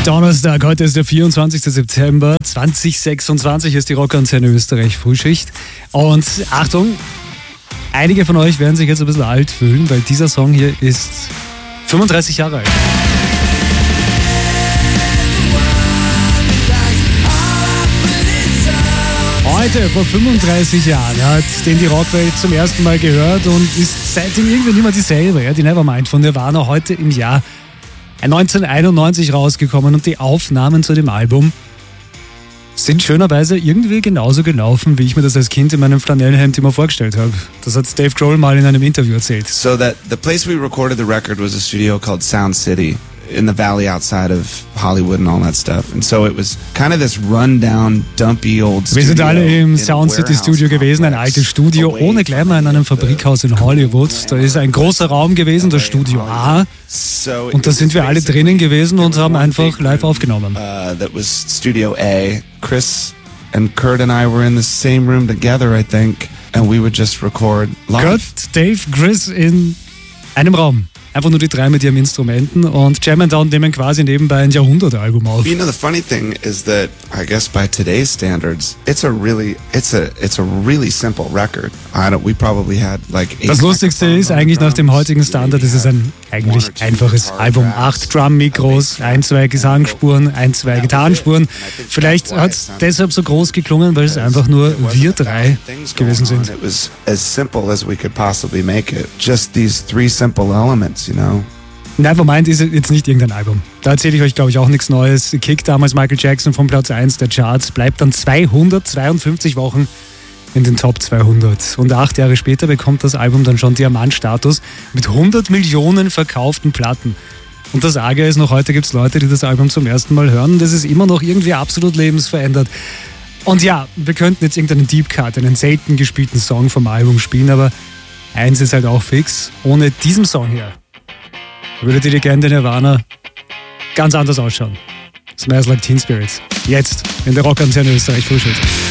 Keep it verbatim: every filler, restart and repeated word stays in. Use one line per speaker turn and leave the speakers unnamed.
Donnerstag, heute ist der vierundzwanzigster September zweitausendsechsundzwanzig, ist die Rockantenne Österreich Frühschicht. Und Achtung, einige von euch werden sich jetzt ein bisschen alt fühlen, weil dieser Song hier ist fünfunddreißig Jahre alt. Heute, vor fünfunddreißig Jahren, hat den die Rockwelt zum ersten Mal gehört und ist seitdem irgendwie nicht mehr dieselbe. Ja, die Nevermind von Nirvana, heute im Jahr neunzehnhunderteinundneunzig rausgekommen, und die Aufnahmen zu dem Album sind schönerweise irgendwie genauso gelaufen, wie ich mir das als Kind in meinem Flanellhemd immer vorgestellt habe. Das hat Dave Grohl mal in einem Interview erzählt.
So that the place we recorded the record was a studio called Sound City in the valley outside of Hollywood and all that stuff. And so it was kind of this run-down, dumpy old studio.
Wir sind alle im Sound City Studio gewesen, ein altes Studio ohne Glamour in einem Fabrikhaus in Hollywood. Da ist ein großer Raum gewesen, das Studio A. Und da sind wir alle drinnen gewesen und haben einfach live aufgenommen.
Uh, that was Studio A. Chris and Kurt and I were in the same room together, I think, and we would just record live.
Kurt, Dave, Chris in einem Raum. Einfach nur die drei mit ihren Instrumenten und Jam and Down nehmen quasi nebenbei ein Jahrhundertalbum auf.
You know, the funny thing is that I guess by today's standards, it's a really, it's a, it's a really simple record. I don't, we probably had like eight.
Das Lustigste ist eigentlich, nach dem heutigen Standard ist es ein eigentlich einfaches Album. Acht Drum-Mikros, ein, zwei Gesangsspuren, ein, zwei Gitarrenspuren. Vielleicht hat es deshalb so groß geklungen, weil es einfach nur wir drei gewesen sind.
It was as simple as we could possibly make it. Just these three simple elements. You know?
Nevermind ist jetzt nicht irgendein Album. Da erzähle ich euch, glaube ich, auch nichts Neues. Kick damals Michael Jackson von Platz eins der Charts, bleibt dann zweihundertzweiundfünfzig Wochen in den Top zweihundert. Und acht Jahre später bekommt das Album dann schon Diamantstatus mit hundert Millionen verkauften Platten. Und das Arge ist, noch heute gibt es Leute, die das Album zum ersten Mal hören. Das ist immer noch irgendwie absolut lebensverändert. Und ja, wir könnten jetzt irgendeinen Deep Cut, einen selten gespielten Song vom Album spielen, aber eins ist halt auch fix, ohne diesen Song hier würde die Legende Nirvana ganz anders ausschauen. Smells Like Teen Spirit. Jetzt in der Rockantenne Österreich Frühschicht.